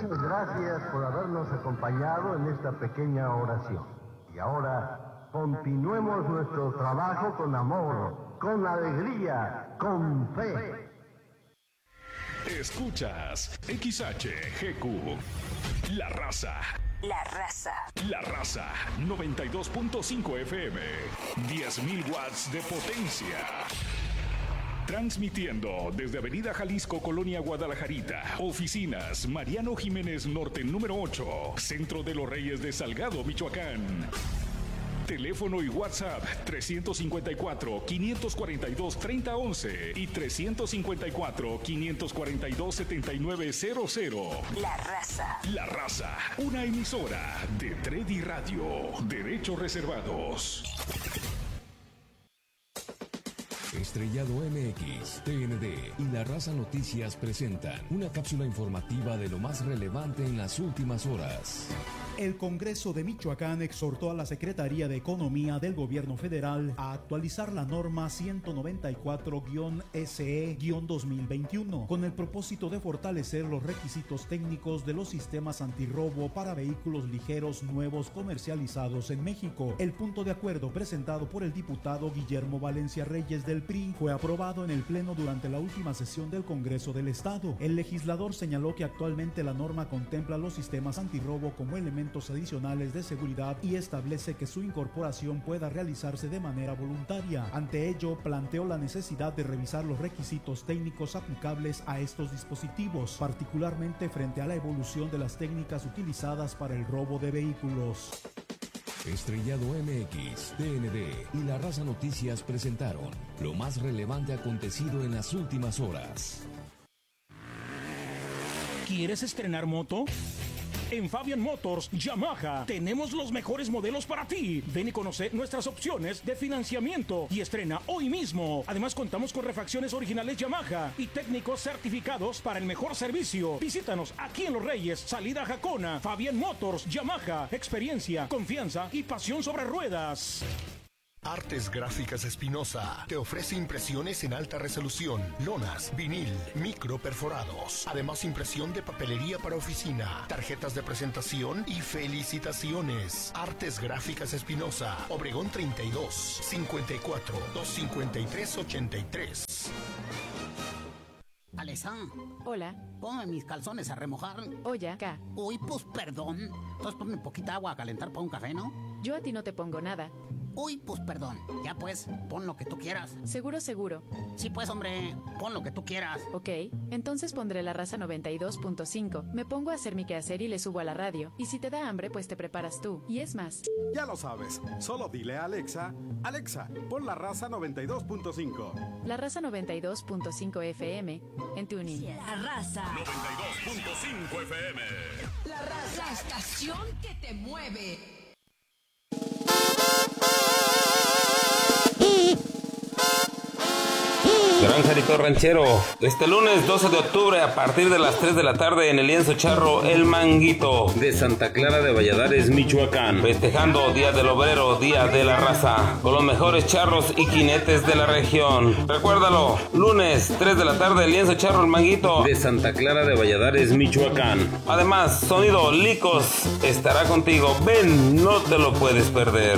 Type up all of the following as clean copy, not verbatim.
Muchas gracias por habernos acompañado en esta pequeña oración. Y ahora continuemos nuestro trabajo con amor, con alegría, con fe. Escuchas XHGQ, La Raza. La Raza. La Raza, 92.5 FM, 10.000 watts de potencia. Transmitiendo desde Avenida Jalisco, Colonia Guadalajarita. Oficinas Mariano Jiménez Norte, número 8. Centro de los Reyes de Salgado, Michoacán. Teléfono y WhatsApp 354-542-3011 y 354-542-7900. La Raza. La Raza, una emisora de Tredi Radio. Derechos reservados. Estrellado MX, TND y La Raza Noticias presentan una cápsula informativa de lo más relevante en las últimas horas. El Congreso de Michoacán exhortó a la Secretaría de Economía del Gobierno Federal a actualizar la norma 194-SE-2021 con el propósito de fortalecer los requisitos técnicos de los sistemas antirrobo para vehículos ligeros nuevos comercializados en México. El punto de acuerdo presentado por el diputado Guillermo Valencia Reyes del PRI fue aprobado en el Pleno durante la última sesión del Congreso del Estado. El legislador señaló que actualmente la norma contempla los sistemas antirrobo como elementos adicionales de seguridad y establece que su incorporación pueda realizarse de manera voluntaria. Ante ello, planteó la necesidad de revisar los requisitos técnicos aplicables a estos dispositivos, particularmente frente a la evolución de las técnicas utilizadas para el robo de vehículos. Estrellado MX, TND y La Raza Noticias presentaron lo más relevante acontecido en las últimas horas. ¿Quieres estrenar moto? En Fabian Motors Yamaha tenemos los mejores modelos para ti. Ven y conoce nuestras opciones de financiamiento y estrena hoy mismo. Además contamos con refacciones originales Yamaha y técnicos certificados para el mejor servicio. Visítanos aquí en Los Reyes, salida Jacona. Fabian Motors Yamaha, experiencia, confianza y pasión sobre ruedas. Artes Gráficas Espinosa te ofrece impresiones en alta resolución, lonas, vinil, micro perforados, además impresión de papelería para oficina, tarjetas de presentación y felicitaciones. Artes Gráficas Espinosa, Obregón 32, 54, 253, 83. Alesa. Hola. Ponme mis calzones a remojar. Oye, acá. Uy, pues perdón. Entonces ponme poquita agua a calentar para un café, ¿no? Yo a ti no te pongo nada. Uy, pues perdón. Ya pues, pon lo que tú quieras. Seguro, seguro. Sí pues, hombre, pon lo que tú quieras. Ok, entonces pondré La Raza 92.5. Me pongo a hacer mi quehacer y le subo a la radio. Y si te da hambre, pues te preparas tú. Y es más. Ya lo sabes, solo dile a Alexa, Alexa, pon La Raza 92.5. La Raza 92.5 FM en TuneIn. La Raza 92.5 FM. La Raza, la estación que te mueve. Gran Jarito Ranchero, este lunes 12 de octubre a partir de las 3 de la tarde en el lienzo charro El Manguito de Santa Clara de Valladares, Michoacán, festejando Día del Obrero, Día de la Raza, con los mejores charros y jinetes de la región. Recuérdalo, lunes 3 de la tarde el lienzo charro El Manguito de Santa Clara de Valladares, Michoacán. Además, Sonido Licos estará contigo. Ven, no te lo puedes perder.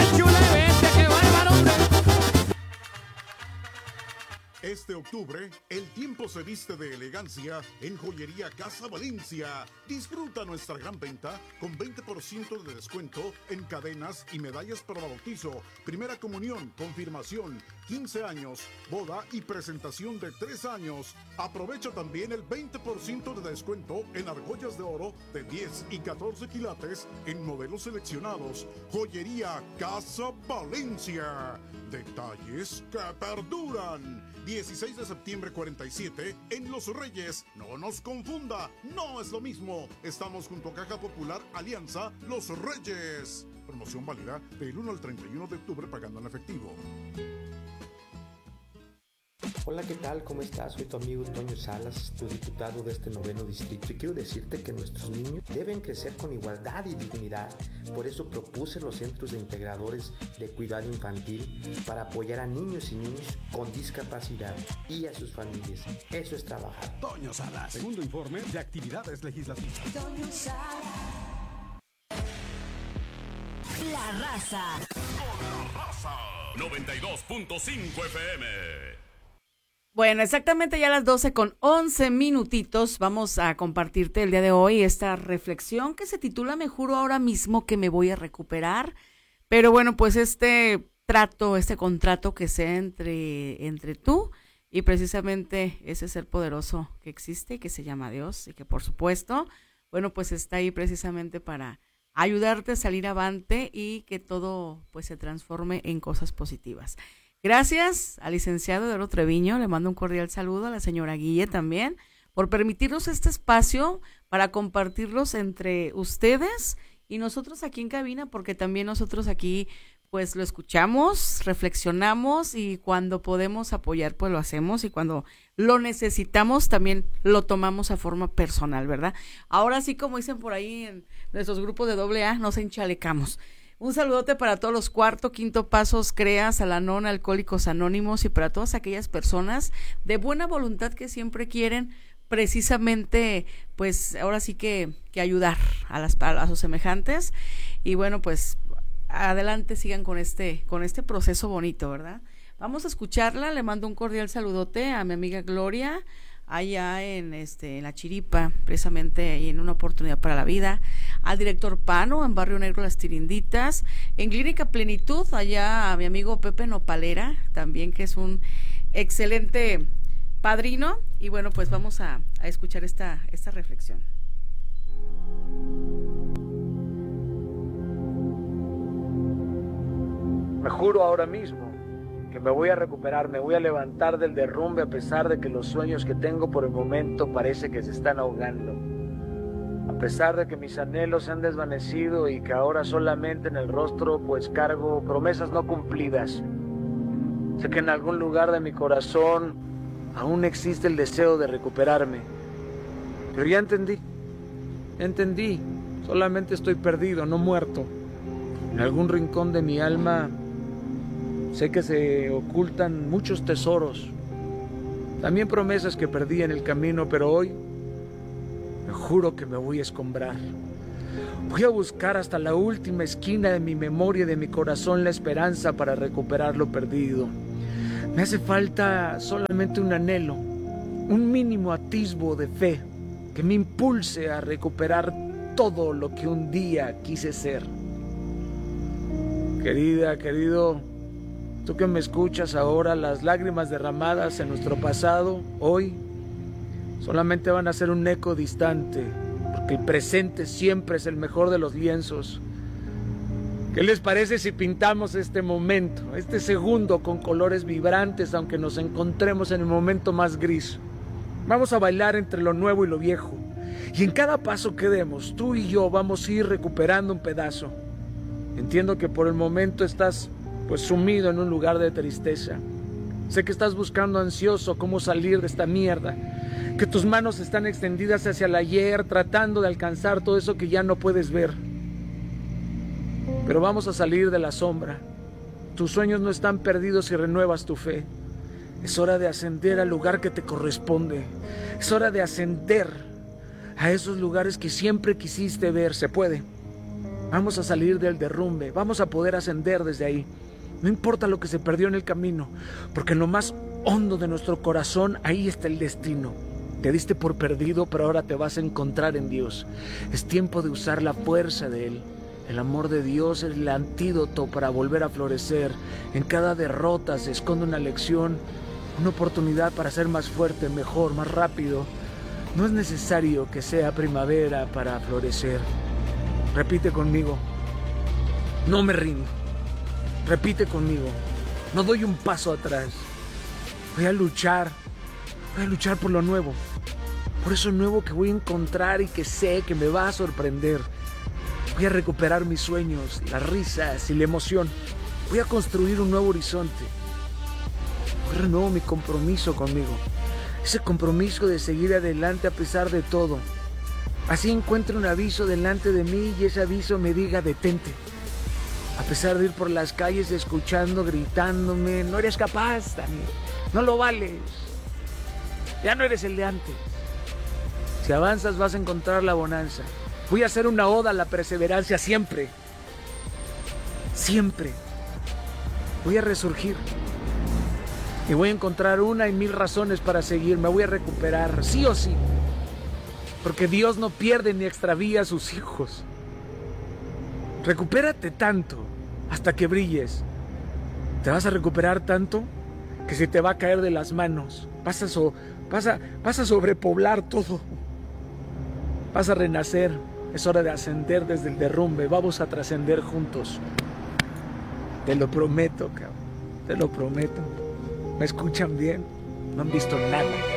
Este octubre, el tiempo se viste de elegancia en Joyería Casa Valencia. Disfruta nuestra gran venta con 20% de descuento en cadenas y medallas para bautizo, primera comunión, confirmación, 15 años, boda y presentación de 3 años. Aprovecha también el 20% de descuento en argollas de oro de 10 y 14 quilates en modelos seleccionados. Joyería Casa Valencia. Detalles que perduran. 16 de septiembre 47 en Los Reyes. No nos confunda, no es lo mismo. Estamos junto a Caja Popular Alianza Los Reyes. Promoción válida del 1 al 31 de octubre pagando en efectivo. Hola, ¿qué tal? ¿Cómo estás? Soy tu amigo Toño Salas, tu diputado de este 9º distrito, y quiero decirte que nuestros niños deben crecer con igualdad y dignidad. Por eso propuse los centros de integradores de cuidado infantil para apoyar a niños y niñas con discapacidad y a sus familias. Eso es trabajar. Toño Salas, segundo informe de actividades legislativas. Toño Salas. La Raza. Con la Raza. 92.5 FM. Bueno, exactamente ya a las 12:11 vamos a compartirte el día de hoy esta reflexión que se titula "Me juro ahora mismo que me voy a recuperar". Pero bueno, pues este contrato que sea entre tú y precisamente ese ser poderoso que existe, que se llama Dios, y que por supuesto, bueno, pues está ahí precisamente para ayudarte a salir avante y que todo pues se transforme en cosas positivas. Gracias al licenciado Eduardo Treviño, le mando un cordial saludo a la señora Guille también, por permitirnos este espacio para compartirlos entre ustedes y nosotros aquí en cabina, porque también nosotros aquí pues lo escuchamos, reflexionamos y cuando podemos apoyar pues lo hacemos y cuando lo necesitamos también lo tomamos a forma personal, ¿verdad? Ahora sí, como dicen por ahí en nuestros grupos de AA, nos enchalecamos. Un saludote para todos los cuarto, quinto pasos, CREAS, Al-Anon, Alcohólicos Anónimos y para todas aquellas personas de buena voluntad que siempre quieren precisamente, pues ahora sí que ayudar a sus semejantes. Y bueno, pues adelante, sigan con este proceso bonito, ¿verdad? Vamos a escucharla, le mando un cordial saludote a mi amiga Gloria, allá en La Chiripa, precisamente y en Una Oportunidad para la Vida, al director Pano en Barrio Negro Las Tirinditas, en Clínica Plenitud, allá a mi amigo Pepe Nopalera, también que es un excelente padrino, y bueno, pues vamos a escuchar esta reflexión. Me juro ahora mismo que me voy a recuperar, me voy a levantar del derrumbe a pesar de que los sueños que tengo por el momento parece que se están ahogando. A pesar de que mis anhelos se han desvanecido y que ahora solamente en el rostro pues cargo promesas no cumplidas. Sé que en algún lugar de mi corazón aún existe el deseo de recuperarme. Pero ya entendí, solamente estoy perdido, no muerto. En algún rincón de mi alma sé que se ocultan muchos tesoros, también promesas que perdí en el camino, pero hoy me juro que me voy a escombrar. Voy a buscar hasta la última esquina de mi memoria y de mi corazón la esperanza para recuperar lo perdido. Me hace falta solamente un anhelo, un mínimo atisbo de fe que me impulse a recuperar todo lo que un día quise ser. Querida, querido, tú que me escuchas ahora, las lágrimas derramadas en nuestro pasado, hoy, solamente van a ser un eco distante, porque el presente siempre es el mejor de los lienzos. ¿Qué les parece si pintamos este momento, este segundo, con colores vibrantes, aunque nos encontremos en el momento más gris? Vamos a bailar entre lo nuevo y lo viejo, y en cada paso que demos, tú y yo vamos a ir recuperando un pedazo. Entiendo que por el momento estás pues sumido en un lugar de tristeza. Sé que estás buscando ansioso cómo salir de esta mierda, que tus manos están extendidas hacia el ayer tratando de alcanzar todo eso que ya no puedes ver. Pero vamos a salir de la sombra. Tus sueños no están perdidos si renuevas tu fe. Es hora de ascender al lugar que te corresponde. Es hora de ascender a esos lugares que siempre quisiste ver. Se puede. Vamos a salir del derrumbe, vamos a poder ascender desde ahí. No importa lo que se perdió en el camino, porque en lo más hondo de nuestro corazón, ahí está el destino. Te diste por perdido, pero ahora te vas a encontrar en Dios. Es tiempo de usar la fuerza de Él. El amor de Dios es el antídoto para volver a florecer. En cada derrota se esconde una lección, una oportunidad para ser más fuerte, mejor, más rápido. No es necesario que sea primavera para florecer. Repite conmigo, no me rindo. Repite conmigo, no doy un paso atrás. Voy a luchar por lo nuevo. Por eso nuevo que voy a encontrar y que sé que me va a sorprender. Voy a recuperar mis sueños, las risas y la emoción. Voy a construir un nuevo horizonte. Hoy renuevo mi compromiso conmigo. Ese compromiso de seguir adelante a pesar de todo. Así encuentro un aviso delante de mí y ese aviso me diga detente. A pesar de ir por las calles escuchando, gritándome, no eres capaz, Dani, no lo vales. Ya no eres el de antes. Si avanzas vas a encontrar la bonanza. Voy a hacer una oda a la perseverancia siempre. Siempre. Voy a resurgir. Y voy a encontrar 1 y 1000 razones para seguir. Me voy a recuperar, sí o sí. Porque Dios no pierde ni extravía a sus hijos. Recupérate tanto hasta que brilles. Te vas a recuperar tanto que se te va a caer de las manos. Vas a sobrepoblar todo. Vas a renacer. Es hora de ascender desde el derrumbe. Vamos a trascender juntos. Te lo prometo, cabrón. Te lo prometo. ¿Me escuchan bien? No han visto nada.